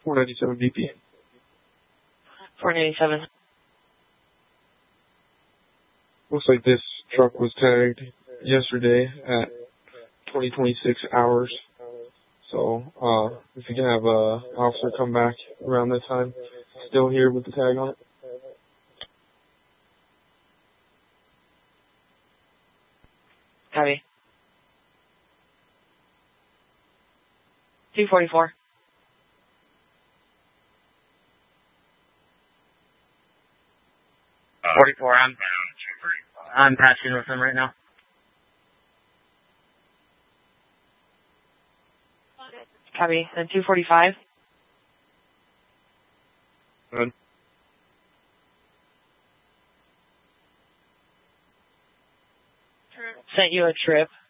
497 BP. 497. Looks like this truck was tagged yesterday at 2026 hours. So, if you can have an officer come back around that time, still here with the tag on it. Copy. 244. I'm patching with him right now. Copy. Then 245. Good. Sent you a trip.